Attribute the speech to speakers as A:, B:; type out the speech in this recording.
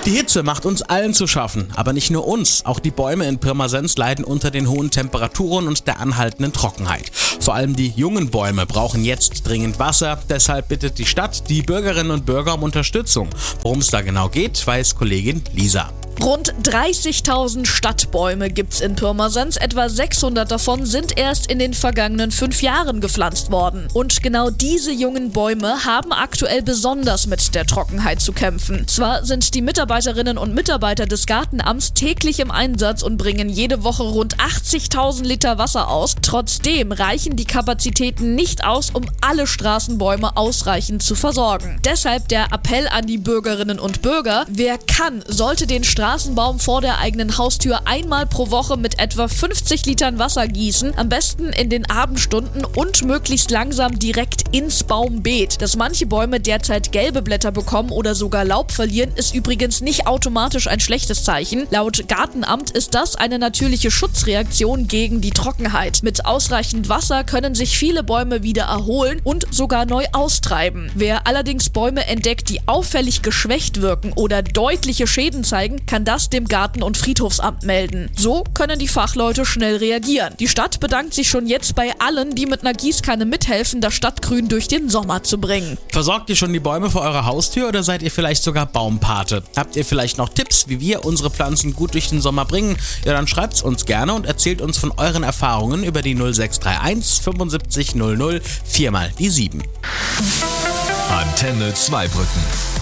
A: Die Hitze macht uns allen zu schaffen, aber nicht nur uns. Auch die Bäume in Pirmasens leiden unter den hohen Temperaturen und der anhaltenden Trockenheit. Vor allem die jungen Bäume brauchen jetzt dringend Wasser. Deshalb bittet die Stadt die Bürgerinnen und Bürger um Unterstützung. Worum es da genau geht, weiß Kollegin Lisa.
B: Rund 30.000 Stadtbäume gibt's in Pirmasens. Etwa 600 davon sind erst in den vergangenen 5 Jahren gepflanzt worden. Und genau diese jungen Bäume haben aktuell besonders mit der Trockenheit zu kämpfen. Zwar sind die Mitarbeiterinnen und Mitarbeiter des Gartenamts täglich im Einsatz und bringen jede Woche rund 80.000 Liter Wasser aus. Trotzdem reichen die Kapazitäten nicht aus, um alle Straßenbäume ausreichend zu versorgen. Deshalb der Appell an die Bürgerinnen und Bürger: Wer kann, sollte den Straßenbaum vor der eigenen Haustür einmal pro Woche mit etwa 50 Litern Wasser gießen, am besten in den Abendstunden und möglichst langsam direkt ins Baumbeet. Dass manche Bäume derzeit gelbe Blätter bekommen oder sogar Laub verlieren, ist übrigens nicht automatisch ein schlechtes Zeichen. Laut Gartenamt ist das eine natürliche Schutzreaktion gegen die Trockenheit. Mit ausreichend Wasser können sich viele Bäume wieder erholen und sogar neu austreiben. Wer allerdings Bäume entdeckt, die auffällig geschwächt wirken oder deutliche Schäden zeigen, kann das dem Garten- und Friedhofsamt melden. So können die Fachleute schnell reagieren. Die Stadt bedankt sich schon jetzt bei allen, die mit einer Gießkanne mithelfen, das Stadtgrün durch den Sommer zu bringen.
A: Versorgt ihr schon die Bäume vor eurer Haustür oder seid ihr vielleicht sogar Baumpate? Habt ihr vielleicht noch Tipps, wie wir unsere Pflanzen gut durch den Sommer bringen? Ja, dann schreibt's uns gerne und erzählt uns von euren Erfahrungen über die 0631 75 00 4 mal die 7.
C: Antenne Zweibrücken.